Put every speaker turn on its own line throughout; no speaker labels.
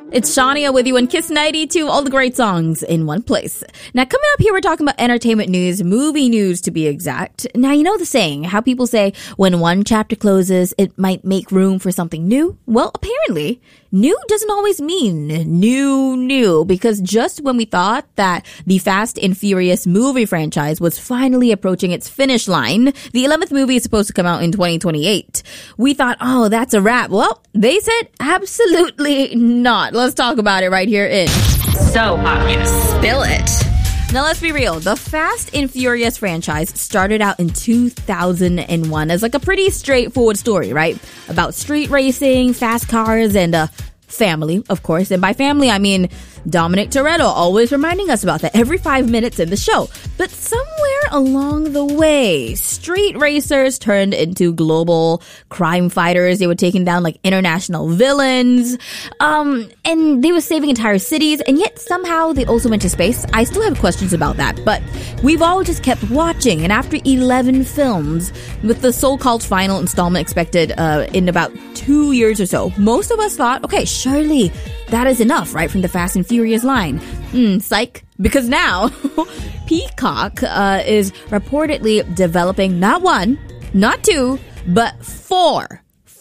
It's Shania with you on Kiss 92, all the great songs in one place. Now, coming up here, we're talking about entertainment news, movie news to be exact. Now, you know the saying, how people say when one chapter closes, it might make room for something new? Well, apparently, new doesn't always mean new, because just when we thought that the Fast and Furious movie franchise was finally approaching its finish line, the 11th movie is supposed to come out in 2028. We thought, oh, that's a wrap. Well, they said absolutely not. Let's talk about it right here in
So Obvious.
Spill It. Now, let's be real. The Fast and Furious franchise started out in 2001 as like a pretty straightforward story, right? About street racing, fast cars, and family, of course. And by family, I mean Dominic Toretto, always reminding us about that every 5 minutes in the show. But somewhere along the way, street racers turned into global crime fighters. They were taking down like international villains. And they were saving entire cities. And yet somehow they also went to space. I still have questions about that. But we've all just kept watching. And after 11 films, with the so-called final installment expected in about 2 years or so, most of us thought, okay, surely that is enough, right, from the Fast and Furious line. Psych. Because now, Peacock is reportedly developing not one, not two, but four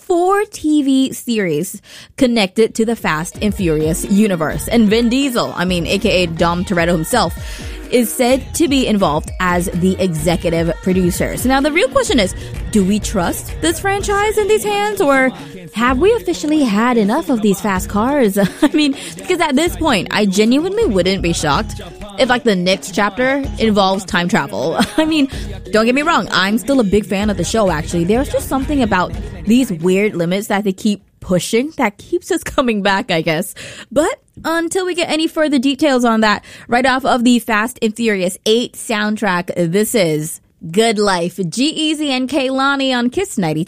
TV series connected to the Fast and Furious universe. And Vin Diesel, aka Dom Toretto himself, is said to be involved as the executive producer. So now the real question is, do we trust this franchise in these hands, or have we officially had enough of these fast cars? Because at this point, I genuinely wouldn't be shocked if like the next chapter involves time travel. Don't get me wrong, I'm still a big fan of the show actually. There's just something about these weird limits that they keep pushing that keeps us coming back, I guess. But until we get any further details on that, right off of the Fast and Furious 8 soundtrack, this is Good Life. G-Eazy and Kehlani on Kiss 92.